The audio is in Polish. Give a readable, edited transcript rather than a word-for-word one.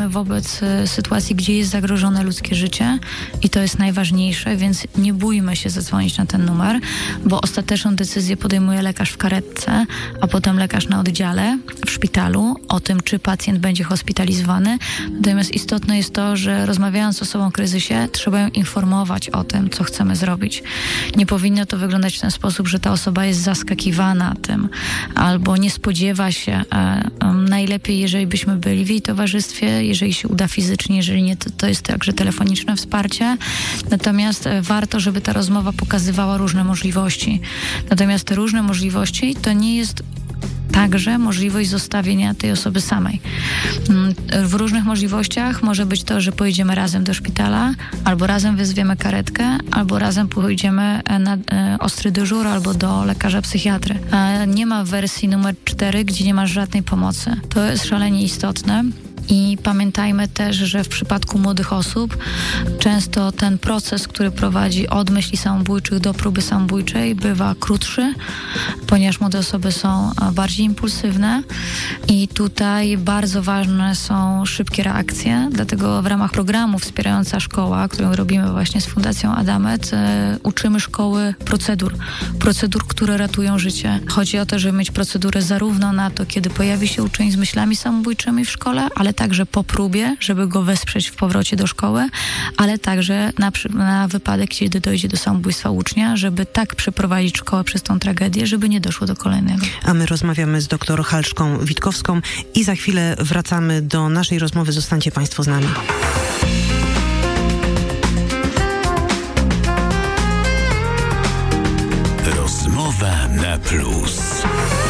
jesteśmy wobec sytuacji, gdzie jest zagrożone ludzkie życie i to jest najważniejsze, więc nie bójmy się zadzwonić na ten numer, bo ostateczną decyzję podejmuje lekarz w karetce, a potem lekarz na oddziale w szpitalu o tym, czy pacjent będzie hospitalizowany. Natomiast istotne jest to, że rozmawiając z osobą w kryzysie, trzeba ją informować o tym, co chcemy zrobić. Nie powinno to wyglądać w ten sposób, że ta osoba jest zaskakiwana tym albo nie spodziewa się. Najlepiej, jeżeli byśmy byli w jej towarzystwie, jeżeli się uda fizycznie, jeżeli nie, to jest także telefoniczne wsparcie. Natomiast warto, żeby ta rozmowa pokazywała różne możliwości. Natomiast te różne możliwości to nie jest także możliwość zostawienia tej osoby samej. W różnych możliwościach może być to, że pojedziemy razem do szpitala, albo razem wezwiemy karetkę, albo razem pójdziemy na ostry dyżur, albo do lekarza psychiatry. Nie ma wersji numer 4, gdzie nie ma żadnej pomocy. To jest szalenie istotne. I pamiętajmy też, że w przypadku młodych osób często ten proces, który prowadzi od myśli samobójczych do próby samobójczej, bywa krótszy, ponieważ młode osoby są bardziej impulsywne i tutaj bardzo ważne są szybkie reakcje. Dlatego w ramach programu Wspierająca Szkoła, którą robimy właśnie z Fundacją Adamet, uczymy szkoły procedur, które ratują życie. Chodzi o to, żeby mieć procedury zarówno na to, kiedy pojawi się uczeń z myślami samobójczymi w szkole, ale także po próbie, żeby go wesprzeć w powrocie do szkoły, ale także na wypadek, kiedy dojdzie do samobójstwa ucznia, żeby tak przeprowadzić szkołę przez tą tragedię, żeby nie doszło do kolejnego. A my rozmawiamy z dr Halszką Witkowską i za chwilę wracamy do naszej rozmowy. Zostańcie Państwo z nami. Rozmowa na plus.